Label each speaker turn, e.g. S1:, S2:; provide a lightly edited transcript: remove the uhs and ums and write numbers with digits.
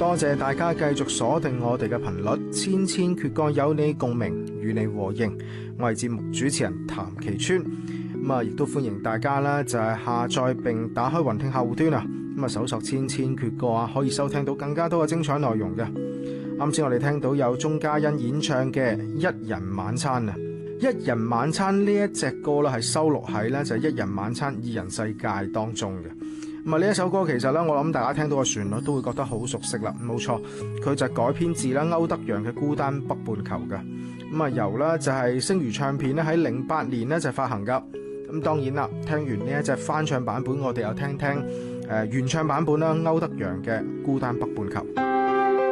S1: 多謝大家繼續鎖定我哋嘅頻率，千千闕歌有你共鳴，與你和應。我係節目主持人譚其川，咁啊，亦都歡迎大家啦，就係下載並打開雲聽客戶端啊，咁啊，搜索千千闕歌啊，可以收聽到更加多嘅精彩內容嘅。啱先我哋聽到有鐘嘉欣演唱嘅《一人晚餐》啊，《一人晚餐》呢一隻歌啦，係收錄喺咧就係《一人晚餐二人世界》當中嘅。咁啊，呢一首歌其實咧，我諗大家聽到個旋律都會覺得好熟悉啦。冇錯，佢就改編自啦歐德陽嘅《孤單北半球》嘅。咁啊，由啦就係星娛唱片咧喺08年咧就發行噶。咁當然啦，聽完呢一隻翻唱版本，我哋又聽聽原唱版本啦，歐德陽嘅《孤單北半球》。